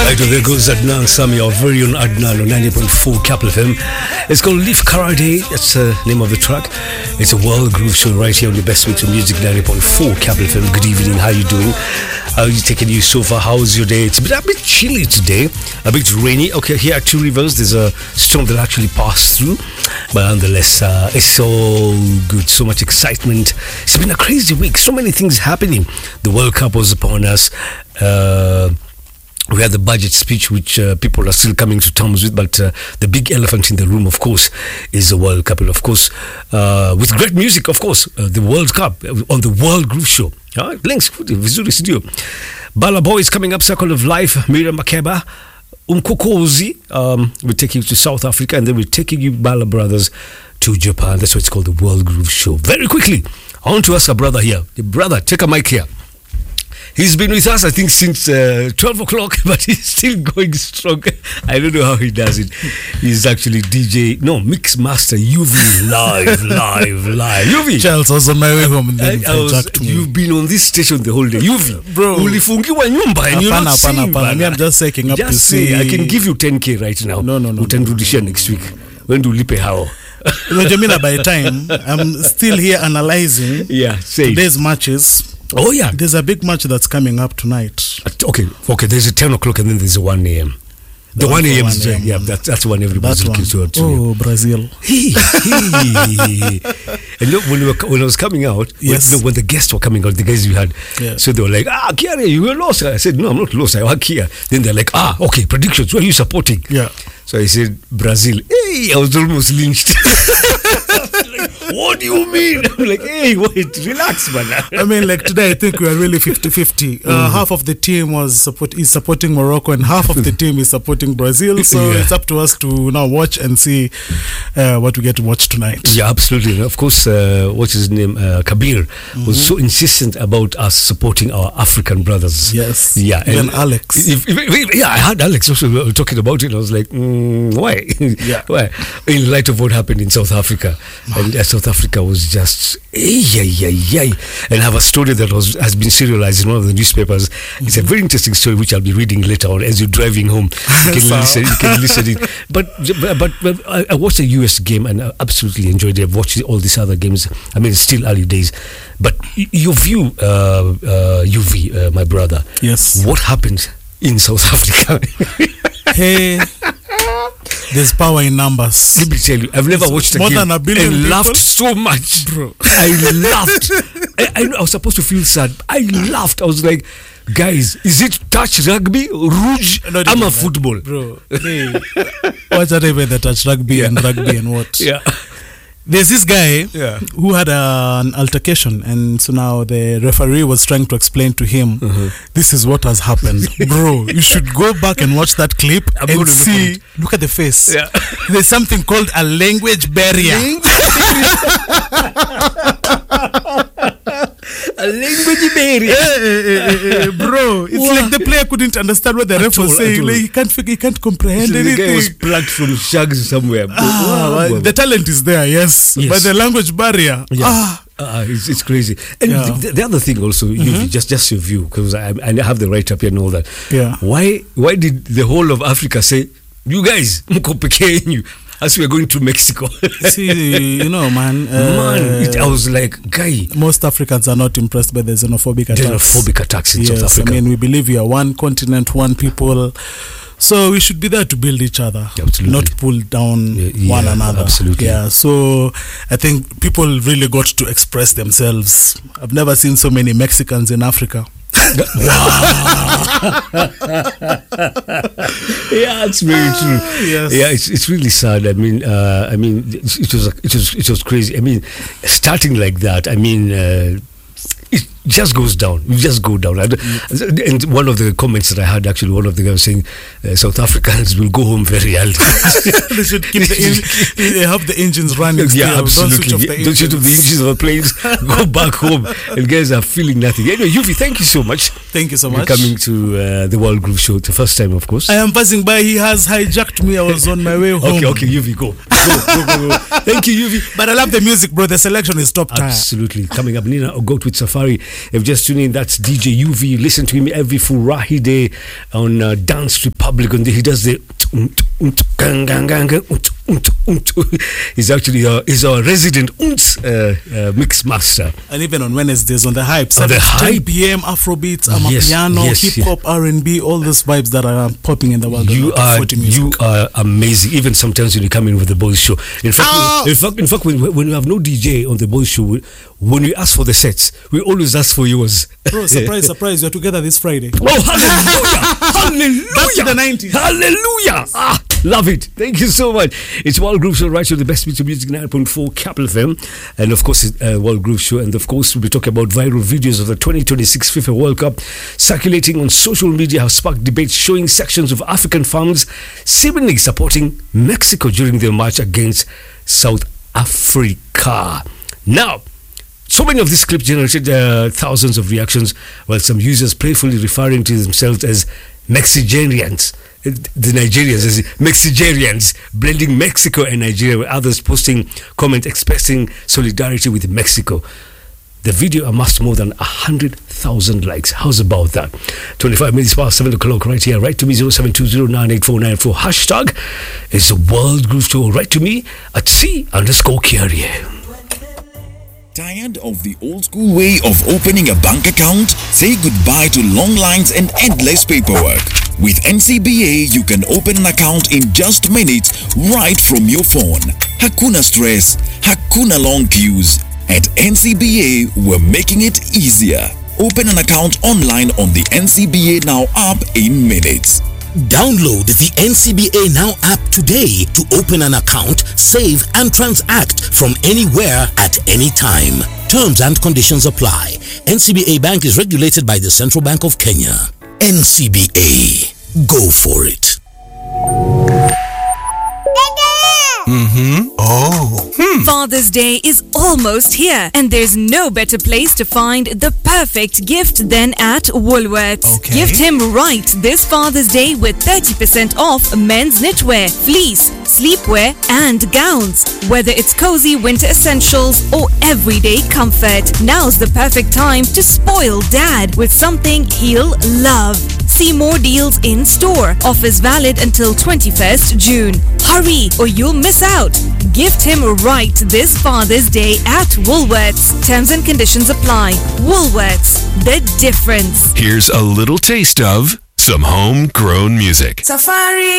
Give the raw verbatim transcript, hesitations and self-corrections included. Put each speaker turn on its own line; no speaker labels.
Right, well, there goes Adnan Sami, our very own Adnan on ninety point four Capital F M. It's called Leaf Karate. That's the name of the track. It's a world groove show right here on the best mix of music, ninety point four Capital F M. Good evening. How are you doing? How are you taking you so far? How's your day? It's been a bit chilly today, a bit rainy. Okay, here at Two Rivers, there's a storm that actually passed through, but nonetheless, uh, it's so good. So much excitement. It's been a crazy week. So many things happening. The World Cup was upon us. Uh, We had the budget speech, which uh, people are still coming to terms with, but uh, the big elephant in the room, of course, is the World Cup. And of course, uh, with great music, of course, uh, the World Cup on the World Groove Show. Uh, links, Vizuri Studio. Bala Boy is coming up, Circle of Life, Miriam Makeba, Umkokozi. Um, we're taking you to South Africa, and then we're taking you, Bala Brothers, to Japan. That's why it's called the World Groove Show. Very quickly, I want to ask our brother here. Brother, take a mic here. He's been with us, I think, since uh, twelve o'clock, but he's still going strong. I don't know how he does it. He's actually D J, no, Mix Master, U V, live, live, live. U V.
Charles, I was on my way home and then
I, I was, you've been on this station the whole day. U V.
Bro.
Ulifungiwa nyumba and you're not
Apana,
seeing,
apana, apana. Me, I'm just taking up
just
to
say,
see.
I can give you ten K right now.
No, no, no.
Utanrudishia next week. When do ulipe how?
Jamila, by the time, I'm still here analyzing
yeah, say
today's matches.
Oh, yeah.
There's a big match that's coming up tonight.
Okay, okay. There's a ten o'clock and then there's a one a.m. The one a.m. is right. Yeah, that's that's one everybody's looking forward to.
Oh, Brazil.
Hey, hey. And look, when, we were, when I was coming out,
yes.
when, when the guests were coming out, the guys you had,
yeah.
so they were like, ah, Kiare, you were lost. I said, no, I'm not lost. I work here. Then they're like, ah, okay, predictions. Who are you supporting?
Yeah.
So I said, Brazil. Hey, I was almost lynched. Like, what do you mean? I'm like, hey, wait, relax, man.
I mean, like today, I think we are really fifty-fifty. Uh, mm-hmm. Half of the team was support is supporting Morocco, and half of the team is supporting Brazil. So yeah. It's up to us to now watch and see uh, what we get to watch tonight.
Yeah, absolutely. And of course, uh, what's his name? Uh, Kabir mm-hmm. was so insistent about us supporting our African brothers.
Yes.
Yeah.
Even
and
Alex.
If, if, if, yeah, I heard Alex also talking about it. I was like, mm, why?
Yeah.
Why? In light of what happened in South Africa, and uh, South Africa was just yeah, yeah, yeah. And I have a story that was has been serialized in one of the newspapers. Mm-hmm. It's a very interesting story which I'll be reading later on as you're driving home. You can so. listen. You can listen it. But but, but I, I watched the U S game and I absolutely enjoyed it. I've watched all these other games. I mean, it's still early days. But your view, uh, uh, U V, uh, my brother.
Yes.
What happened in South Africa?
Hey. There's power in numbers.
Let me tell you, I've never watched a
more
game
than a billion
and
people.
laughed so much,
bro.
I laughed. I, I know I was supposed to feel sad. I laughed. I was like, guys, is it touch rugby, rouge?
Not
I'm a
that,
football,
bro. Hey, what's that even the touch rugby yeah. and rugby and what?
Yeah.
There's this guy
yeah.
who had a, an altercation, and so now the referee was trying to explain to him, mm-hmm. this is what has happened. Bro, you should go back and watch that clip I'm and see, look, look at the face.
Yeah.
There's something called a language barrier.
A language barrier.
Hey, hey, hey, hey, bro, it's what? Like the player couldn't understand what the ref was saying. Like, he can't figure, he can't comprehend so anything.
The guy was plucked from shags somewhere.
Ah, wow. The talent is there, yes, yes. But the language barrier,
yeah.
ah.
Uh, it's, it's crazy. And
yeah.
the, the other thing also, mm-hmm. you, just just your view, because I, I have the right up here and all that.
Yeah.
Why why did the whole of Africa say, you guys, mko peke yenu, as we are going to Mexico?
See, you know, man. Uh,
man, it, I was like, guy.
Most Africans are not impressed by the xenophobic attacks.
Xenophobic attacks in
yes,
South Africa.
I mean, we believe we are one continent, one people. So we should be there to build each other,
absolutely. Not
pull down
yeah,
one
yeah,
another.
Absolutely.
Yeah. So I think people really got to express themselves. I've never seen so many Mexicans in Africa.
Wow. Yeah, it's very true.
Yes.
Yeah, it's it's really sad. I mean, uh, I mean, it, it was it was it was crazy. I mean, starting like that. I mean. Uh, It just goes down. You just go down. Mm. And one of the comments that I had, actually, one of the guys saying, uh, South Africans will go home very early.
They should keep the en- they have the engines running.
Yeah,
still.
absolutely. Don't switch off the engines. Don't switch off the engines of the planes. Go back home. And guys are feeling nothing. Anyway, U V, thank you so much.
Thank you so much.
You're coming to uh, the World Groove Show, the first time, of course.
I am passing by. He has hijacked me. I was on my way home.
Okay, okay, U V, go. Go, go, go, go. Thank you, U V.
But I love the music, bro. The selection is top tier.
Absolutely. Coming up, Nina Ogot with Safari. If just tuning in, that's D J U V. Listen to him every Furahi day on uh, Dance Republic. And he does the he's actually uh, he's our resident uh, uh, mix master.
And even on Wednesdays on the hype,
oh, the hype
P M Afrobeats, Amapiano,
yes, yes,
hip hop, R and B, all those vibes that are popping in the world.
You are you are amazing. Even sometimes when you come in with the boys show. In fact, oh! in fact, in fact, when when you have no D J on the boys show, when we ask for the sets, we always ask for yours.
Bro, surprise, surprise! You're together this Friday.
Oh, hallelujah! Hallelujah!
Back to the nineties.
Hallelujah! Ah, love it. Thank you so much. It's World Groove Show right here, the best beats of music, nine point four Capital F M, and of course, it's uh, World Groove Show, and of course, we'll be talking about viral videos of the twenty twenty-six FIFA World Cup circulating on social media have sparked debates showing sections of African fans seemingly supporting Mexico during their match against South Africa. Now, so many of these clips generated uh, thousands of reactions, while some users playfully referring to themselves as Mexigerians, the Nigerians as Mexigerians, blending Mexico and Nigeria, with others posting comments expressing solidarity with Mexico. The video amassed more than one hundred thousand likes. How's about that? twenty-five minutes past seven o'clock right here. Write to me, zero seven two zero nine eight four nine four. Hashtag is the World Groove Show. Write to me at C underscore Carrier.
Tired of the old school way of opening a bank account? Say goodbye to long lines and endless paperwork. With N C B A, you can open an account in just minutes right from your phone. Hakuna stress, hakuna long queues. At N C B A, we're making it easier. Open an account online on the N C B A Now app in minutes.
Download the N C B A Now app today to open an account, save and transact from anywhere at any time. Terms and conditions apply. N C B A Bank is regulated by the Central Bank of Kenya. N C B A. Go for it.
Mm-hmm. Oh. Hmm.
Father's Day is almost here, and there's no better place to find the perfect gift than at Woolworths.
Okay.
Gift him right this Father's Day with thirty percent off men's knitwear, fleece, sleepwear, and gowns. Whether it's cozy winter essentials or everyday comfort, now's the perfect time to spoil Dad with something he'll love. See more deals in store. Offers valid until twenty-first June. Hurry or you'll miss out. Gift him right this Father's Day at Woolworths. Terms and conditions apply. Woolworths, the difference.
Here's a little taste of some homegrown music.
Safari.